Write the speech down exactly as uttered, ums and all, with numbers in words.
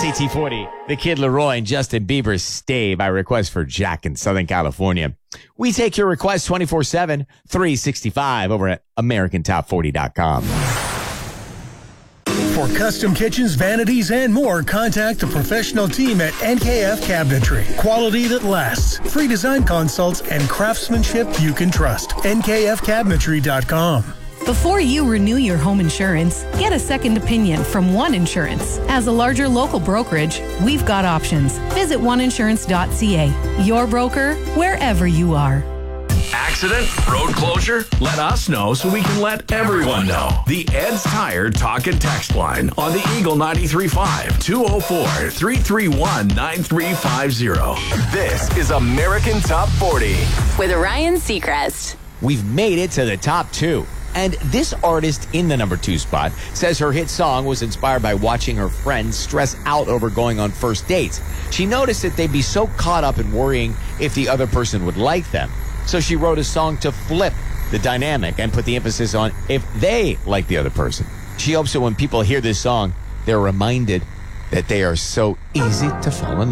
K T forty, The Kid Leroy and Justin Bieber's Stay by request for Jack in Southern California. We take your requests twenty-four seven, three sixty-five over at American Top forty dot com. For custom kitchens, vanities, and more, contact the professional team at N K F Cabinetry. Quality that lasts. Free design consults and craftsmanship you can trust. N K F cabinetry dot com. Before you renew your home insurance, get a second opinion from One Insurance. As a larger local brokerage, we've got options. Visit one insurance dot c a. Your broker, wherever you are. Accident? Road closure? Let us know so we can let everyone know. The Ed's Tire Talk and Text line on the Eagle ninety-three point five, two oh four, three three one, nine three five zero. This is American Top forty. With Ryan Seacrest. We've made it to the top two. And this artist in the number two spot says her hit song was inspired by watching her friends stress out over going on first dates. She noticed that they'd be so caught up in worrying if the other person would like them. So she wrote a song to flip the dynamic and put the emphasis on if they like the other person. She hopes that when people hear this song, they're reminded that they are so easy to fall in love.